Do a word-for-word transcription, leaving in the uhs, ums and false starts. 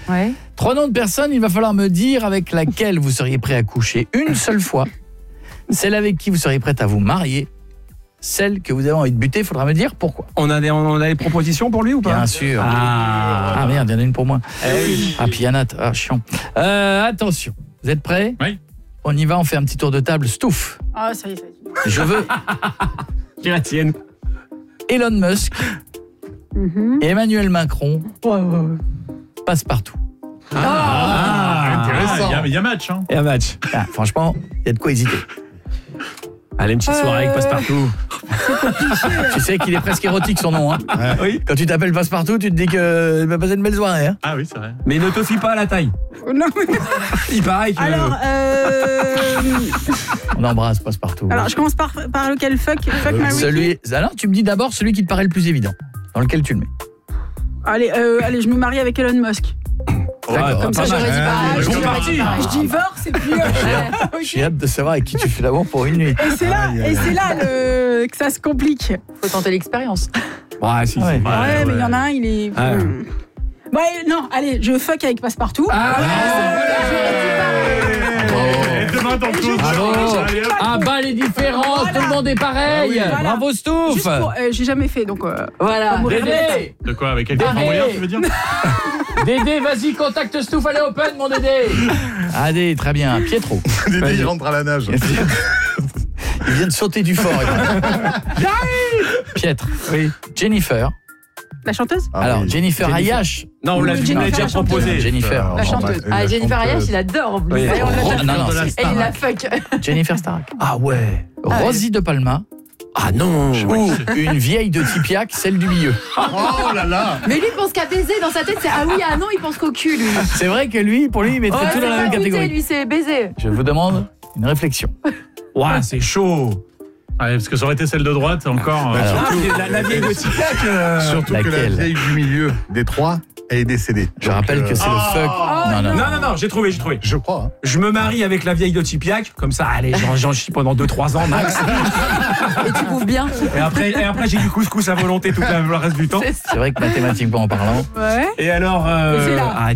Ouais. Trois noms de personnes, il va falloir me dire avec laquelle vous seriez prêt à coucher une seule fois. Celle avec qui vous seriez prête à vous marier. Celle que vous avez envie de buter, il faudra me dire pourquoi. On a des, on a des propositions pour lui ou pas? Bien sûr. Ah, ah merde, il y en a une pour moi. Eh oui. Ah, puis Yann, ah, chiant. Euh, attention, vous êtes prêts? Oui. On y va, on fait un petit tour de table. Stouff. Ah, ça y est, ça y est. Je veux J'ai la tienne. Elon Musk Mhm. et Emmanuel Macron Ouais, ouais, ouais. passe partout. Ah, intéressant. Il y, y a match, hein. Et un match. Ah, franchement, il y a de quoi hésiter. Allez, une petite soirée avec Passepartout. Tu sais qu'il est presque érotique son nom. Hein. Oui. Quand tu t'appelles Passepartout, tu te dis que va passer une belle soirée. Hein. Ah oui, c'est vrai. Mais ne te fie pas à la taille. Non, mais... Il paraît que... Alors, euh... On embrasse Passepartout. Alors, je commence par, par lequel fuck, fuck Mary Celui... Alors, tu me dis d'abord celui qui te paraît le plus évident. Dans lequel tu le mets. Allez, euh, allez, je me marie avec Elon Musk. D'accord. Comme ça, pas mal. j'aurais dit pareil. Bon Je dirais parti. pareil. Je divorce et puis... euh, J'ai hâte de savoir avec qui tu fais l'amour pour une nuit. Et c'est là, et c'est là le... que ça se complique. Faut tenter l'expérience. Ouais, si, Ouais. si. Ouais, ouais. mais il y en a un, il est... Ah. Hmm. Bon, allez, non, allez, je fuck avec Passepartout. Ah, Ouais, Et demain dans le coup. Bravo. Allez, hop. Ah bah les différences, Voilà. tout le monde est pareil. Ah oui, voilà. Bravo Stouff. Juste pour... euh, j'ai jamais fait, donc... euh, Voilà. Pas mourir de tête. Dédé, De quoi? Avec quelqu'un Dédé. en moyen, tu veux dire? Dédé, vas-y, contacte Stouff, allez open mon Dédé. Allez, très bien, Pietro. Dédé, il rentre à la nage. Il vient de sauter du fort. Pietre. Oui. Jennifer. La chanteuse Ah Alors, oui. Jennifer Ayash. Non, on l'a vu, on l'a déjà Jennifer, proposé. Jennifer. La chanteuse. Ah, Jennifer Ayash, il adore en plus. Oui. Et on l'a Oh, déjà non, fait. non, de la c'est- Et il la fuck. Jennifer Stark. Ah ouais. Rosie de Palma. Ah non. Ou une vieille de Tipiac, celle du milieu. Oh là là. Mais lui, il pense qu'à baiser dans sa tête, c'est ah oui, ah non, il pense qu'au cul, lui. C'est vrai que lui, pour lui, il mettrait Ouais, tout c'est dans la pas même goûter, catégorie. lui, c'est baiser. Je vous demande une réflexion. Ouais, c'est chaud. Ouais, parce que ça aurait été celle de droite encore. euh, Alors, Ah, la, la vieille de Tipac. euh... Surtout que la laquelle vieille du milieu des trois, elle est décédée. Je Donc, rappelle que euh, c'est le fuck. Non, non. Non, non, non, j'ai trouvé, j'ai trouvé. Je crois. Hein. Je me marie avec la vieille de Tipiac, comme ça, allez, j'en, j'en chie pendant deux trois ans max. Et tu bouffes bien. Et après, et après j'ai du couscous à volonté tout le reste du temps. C'est ça. C'est vrai que mathématiquement en parlant, Ouais. Et alors, euh, Et c'est là. ah,